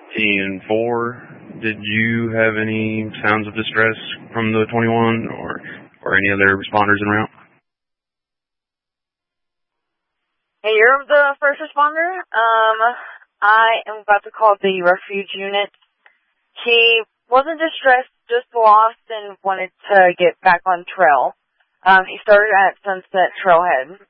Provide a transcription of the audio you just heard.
And 4, did you have any sounds of distress from the 21 or any other responders en route? Hey, you're the first responder. I am about to call the refuge unit. He wasn't distressed, just lost and wanted to get back on trail. He started at Sunset Trailhead.